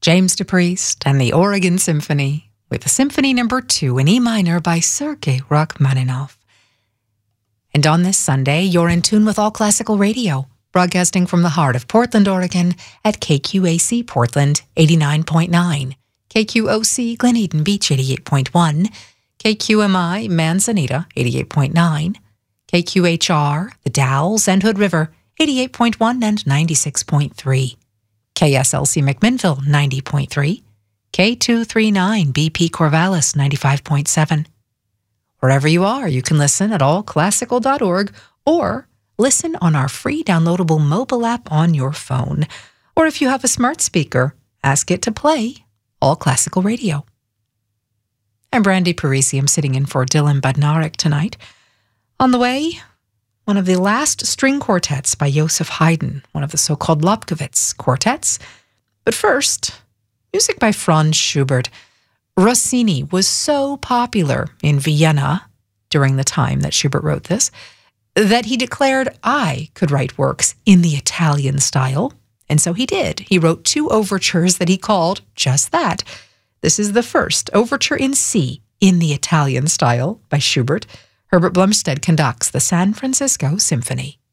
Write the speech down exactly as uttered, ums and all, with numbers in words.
James DePriest and the Oregon Symphony with the Symphony Number Two in E minor by Sergei Rachmaninoff. And on this Sunday, you're in tune with All Classical Radio, broadcasting from the heart of Portland, Oregon at K Q A C Portland eighty-nine point nine, K Q O C Glen Eden Beach eighty-eight point one, K Q M I Manzanita eighty-eight point nine, K Q H R The Dalles and Hood River eighty-eight point one and ninety-six point three, K S L C McMinnville ninety point three, K two thirty-nine B P Corvallis ninety-five point seven. Wherever you are, you can listen at all classical dot org or listen on our free downloadable mobile app on your phone. Or if you have a smart speaker, ask it to play All Classical Radio. I'm Brandy Parisi. I'm sitting in for Dylan Badnarik tonight. On the way, one of the last string quartets by Joseph Haydn, one of the so-called Lobkowitz quartets. But first, music by Franz Schubert. Rossini was so popular in Vienna during the time that Schubert wrote this that he declared I could write works in the Italian style. And so he did. He wrote two overtures that he called just that. This is the first, Overture in C in the Italian style by Schubert. Herbert Blumstead conducts the San Francisco Symphony.